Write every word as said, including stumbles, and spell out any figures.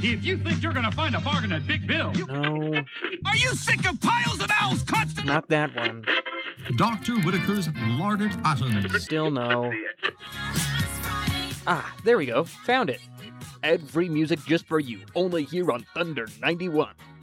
If you think you're gonna find a bargain at Big Bill, you... No. Are you sick of piles of owls constantly? Not that one. Doctor Whitaker's Larded Atoms. Still no. Ah, there we go. Found it. Ad-free music just for you, only here on Thunder ninety-one.